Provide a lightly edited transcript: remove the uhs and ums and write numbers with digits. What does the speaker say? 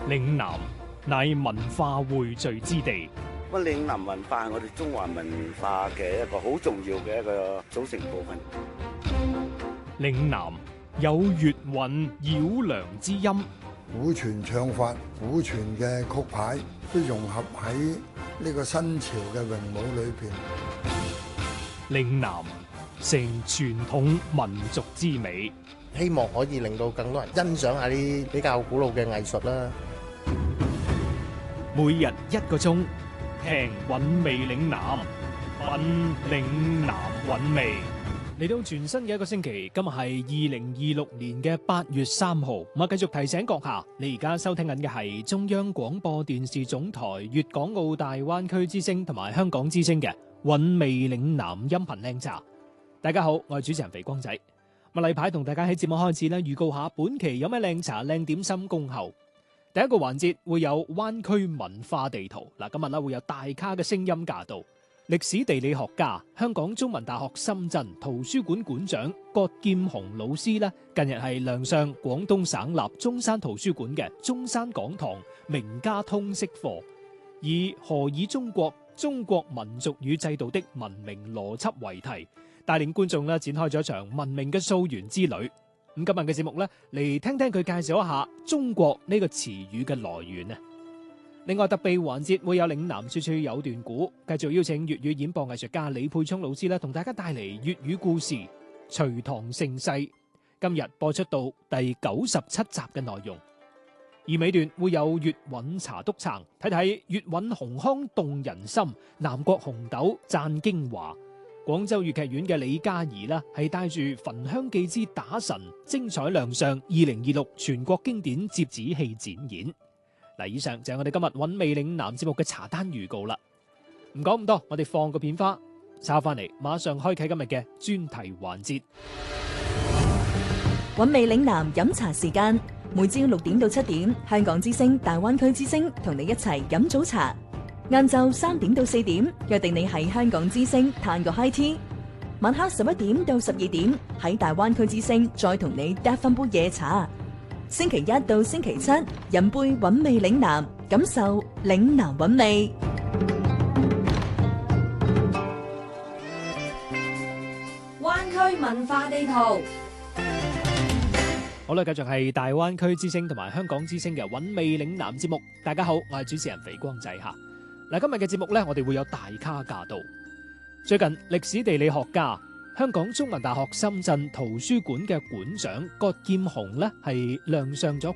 嶺南乃文化匯聚之地， 咁嶺南文化係我哋中華文化嘅一個好重要嘅一個組成部分。 嶺南有粵韻繞梁之音， 古傳唱法、古傳嘅曲牌都融合喺呢個新潮嘅詠舞裏邊。 嶺南成傳統民族之美， 希望可以令到更多人欣賞下啲比較古老嘅藝術啦。 每日1個鐘，聽韻味嶺南，品嶺南韻味。嚟到全新嘅一個星期，今日係2026年嘅8月3號。我繼續提醒閣下，你而家收聽緊嘅係中央廣播電視總台粵港澳大灣區之聲同埋香港之聲嘅韻味嶺南音頻靚茶。大家好，我係主持人肥光仔。例牌同大家喺節目開始咧，預告下本期有咩靚茶靚點心恭候。第一個環節會有灣區文化地圖。今日會有大咖嘅聲音駕到。歷史地理學家、香港中文大學深圳圖書館館長葛劍雄老師咧，近日係亮相廣東省立中山圖書館嘅中山講堂名家通識課，以何以中國民族與制度的文明邏輯為題，帶領觀眾展開咗一場文明嘅溯源之旅。咁今日嘅節目咧，嚟聽聽佢介紹一下中國呢個詞語嘅來源啊！另外特備環節會有嶺南處處有段古，繼續邀請粵語演播藝術家李沛聰老師咧，同大家帶嚟粵語故事《隋唐盛世》。今日播出到第97集嘅內容，而尾段會有粵韻茶督撐，睇睇粵韻洪腔動人心，南國紅豆讚京華。廣州粵劇院嘅李嘉怡啦，係帶住《焚香記之打神》精彩亮相2026全國經典折子戲展演。以上就係我哋今日韻味嶺南節目嘅茶單預告啦。唔講咁多，我哋放個片花，抄翻嚟，馬上開啟今日嘅專題環節。 韻味嶺南飲茶時間，每朝6點到7點，香港之聲、大灣區之聲同你一齊飲早茶。晏晝3點到4點，約定你喺香港之聲嘆個 high tea。晚黑11點到12點，喺大灣區之聲再同你嗒翻杯夜茶。星期一到星期七，飲杯韻味嶺南，感受嶺南韻味。 灣區文化地圖。 好啦，繼續係大灣區之聲同埋香港之聲嘅韻味嶺南節目。大家好，我係主持人肥光仔吓。今日嘅節目呢，我哋會有大咖駕到。最近歷史地理學家、香港中文大學深圳圖書館嘅館長葛劍雄咧，係亮相咗